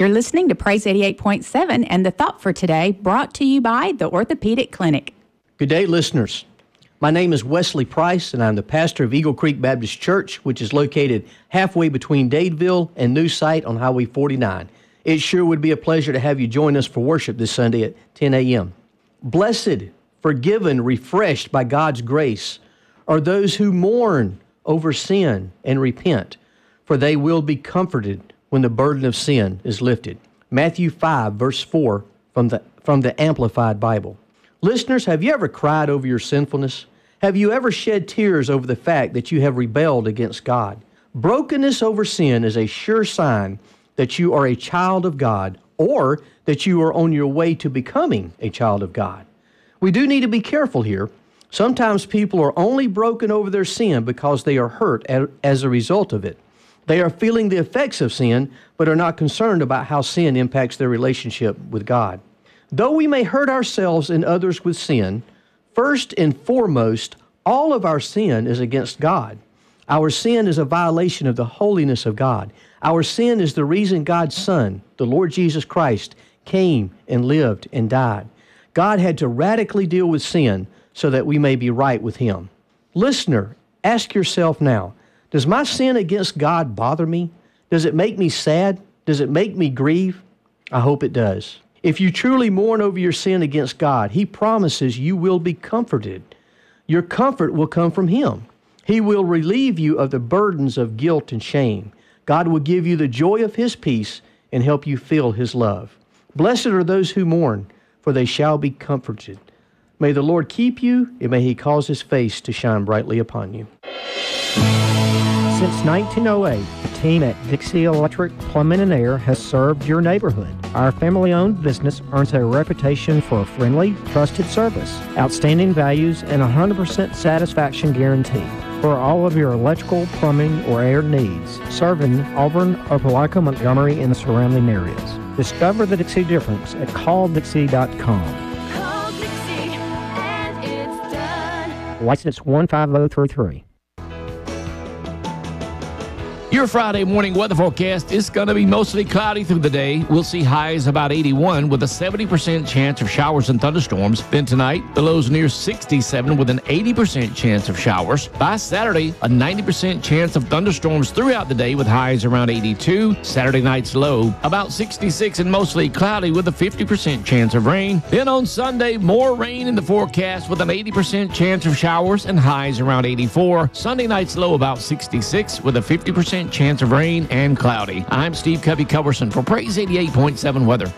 You're listening to Praise 88.7 and the thought for today brought to you by the Orthopedic Clinic. Good day, listeners. My name is Wesley Price, and I'm the pastor of Eagle Creek Baptist Church, which is located halfway between Dadeville and New Site on Highway 49. It sure would be a pleasure to have you join us for worship this Sunday at 10 a.m. Blessed, forgiven, refreshed by God's grace are those who mourn over sin and repent, for they will be comforted when the burden of sin is lifted. Matthew 5, verse 4 from the Amplified Bible. Listeners, have you ever cried over your sinfulness? Have you ever shed tears over the fact that you have rebelled against God? Brokenness over sin is a sure sign that you are a child of God or that you are on your way to becoming a child of God. We do need to be careful here. Sometimes people are only broken over their sin because they are hurt as a result of it. They are feeling the effects of sin, but are not concerned about how sin impacts their relationship with God. Though we may hurt ourselves and others with sin, first and foremost, all of our sin is against God. Our sin is a violation of the holiness of God. Our sin is the reason God's Son, the Lord Jesus Christ, came and lived and died. God had to radically deal with sin so that we may be right with Him. Listener, ask yourself now, does my sin against God bother me? Does it make me sad? Does it make me grieve? I hope it does. If you truly mourn over your sin against God, He promises you will be comforted. Your comfort will come from Him. He will relieve you of the burdens of guilt and shame. God will give you the joy of His peace and help you feel His love. Blessed are those who mourn, for they shall be comforted. May the Lord keep you, and may He cause His face to shine brightly upon you. Since 1908, the team at Dixie Electric Plumbing and Air has served your neighborhood. Our family-owned business earns a reputation for friendly, trusted service, outstanding values, and 100% satisfaction guarantee. For all of your electrical, plumbing, or air needs, serving Auburn, Opelika, Montgomery, and the surrounding areas. Discover the Dixie difference at calldixie.com. Call Dixie and it's done. License 15033. Your Friday morning weather forecast is going to be mostly cloudy through the day. We'll see highs about 81 with a 70% chance of showers and thunderstorms. Then tonight, the lows near 67 with an 80% chance of showers. By Saturday, a 90% chance of thunderstorms throughout the day with highs around 82. Saturday night's low about 66 and mostly cloudy with a 50% chance of rain. Then on Sunday, more rain in the forecast with an 80% chance of showers and highs around 84. Sunday night's low about 66 with a 50% chance of rain and cloudy. I'm Steve Cubby Culberson for Praise 88.7 Weather.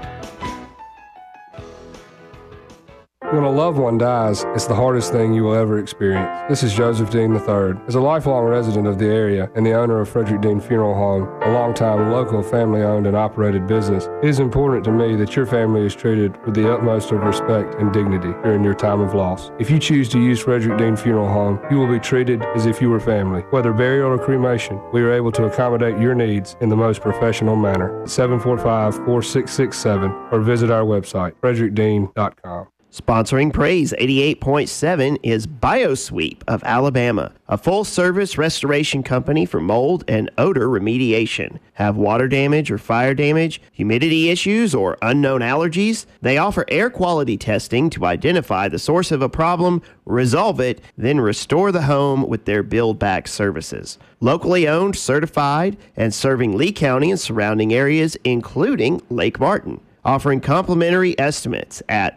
When a loved one dies, it's the hardest thing you will ever experience. This is Joseph Dean III. As a lifelong resident of the area and the owner of Frederick Dean Funeral Home, a long-time local family-owned and operated business, it is important to me that your family is treated with the utmost of respect and dignity during your time of loss. If you choose to use Frederick Dean Funeral Home, you will be treated as if you were family. Whether burial or cremation, we are able to accommodate your needs in the most professional manner. 745-4667 or visit our website, frederickdean.com. Sponsoring Praise 88.7 is BioSweep of Alabama, a full-service restoration company for mold and odor remediation. Have water damage or fire damage, humidity issues, or unknown allergies? They offer air quality testing to identify the source of a problem, resolve it, then restore the home with their build-back services. Locally owned, certified, and serving Lee County and surrounding areas, including Lake Martin. Offering complimentary estimates at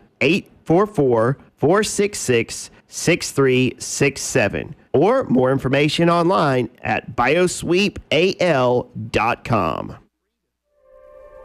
844-466-6367 or more information online at biosweepal.com.